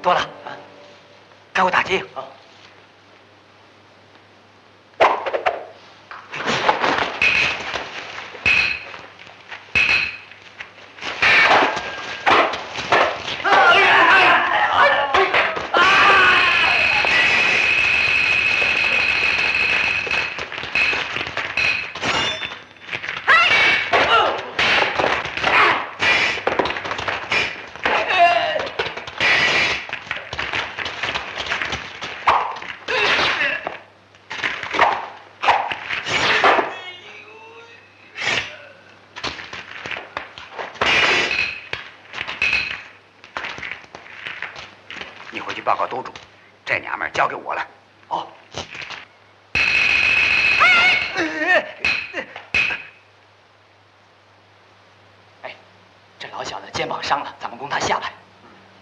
多了，该我打击。 好。 你回去报告督主，这娘们儿交给我了。 哦。哎，这老小子肩膀伤了，咱们攻他下盘。